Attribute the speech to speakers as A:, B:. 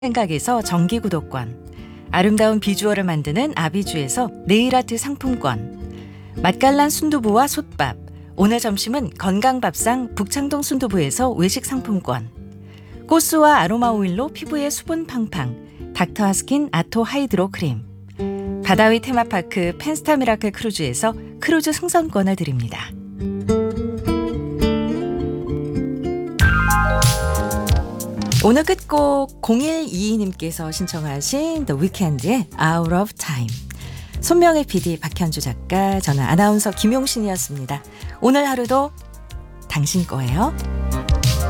A: 생각에서 정기 구독권, 아름다운 비주얼을 만드는 아비주에서 네일아트 상품권, 맛깔난 순두부와 솥밥, 오늘 점심은 건강밥상 북창동 순두부에서 외식 상품권, 꽃수와 아로마 오일로 피부에 수분 팡팡 닥터하스킨 아토 하이드로 크림, 바다위 테마파크 펜스타 미라클 크루즈에서 크루즈 승선권을 드립니다. 오늘 끝곡 0122님께서 신청하신 The Weeknd의 Out of Time. 손명의 PD 박현주 작가, 저는 아나운서 김용신이었습니다. 오늘 하루도 당신 거예요.